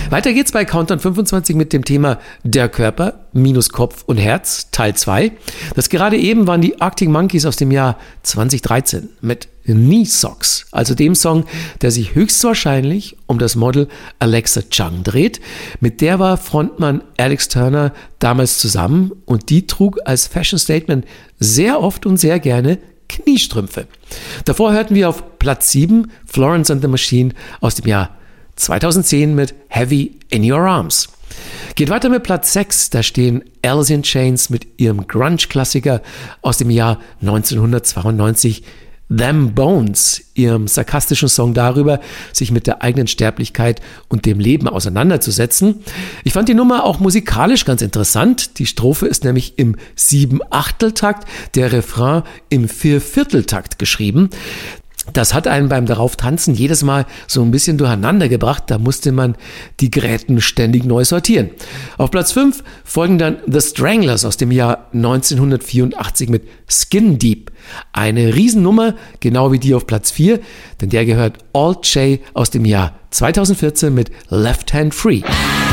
Weiter geht's bei Countdown 25 mit dem Thema Der Körper minus Kopf und Herz, Teil 2. Das gerade eben waren die Arctic Monkeys aus dem Jahr 2013 mit Knee Socks, also dem Song, der sich höchstwahrscheinlich um das Model Alexa Chung dreht. Mit der war Frontmann Alex Turner damals zusammen und die trug als Fashion Statement sehr oft und sehr gerne Kniestrümpfe. Davor hörten wir auf Platz 7 Florence and the Machine aus dem Jahr 2010 mit Heavy in Your Arms. Geht weiter mit Platz 6, da stehen Alice in Chains mit ihrem Grunge-Klassiker aus dem Jahr 1992 Them Bones, ihrem sarkastischen Song darüber, sich mit der eigenen Sterblichkeit und dem Leben auseinanderzusetzen. Ich fand die Nummer auch musikalisch ganz interessant. Die Strophe ist nämlich im 7/8-Takt, der Refrain im 4/4-Takt geschrieben. Das hat einen beim darauf tanzen jedes Mal so ein bisschen durcheinander gebracht. Da musste man die Gräten ständig neu sortieren. Auf Platz 5 folgen dann The Stranglers aus dem Jahr 1984 mit Skin Deep. Eine Riesennummer, genau wie die auf Platz 4, denn der gehört Alt J aus dem Jahr 2014 mit Left Hand Free.